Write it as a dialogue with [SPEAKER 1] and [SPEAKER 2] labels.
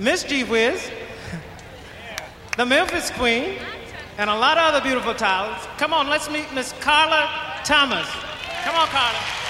[SPEAKER 1] Miss G Whiz, the Memphis Queen, and a lot of other beautiful talents. Come on, let's meet Miss Carla Thomas. Come on, Carla.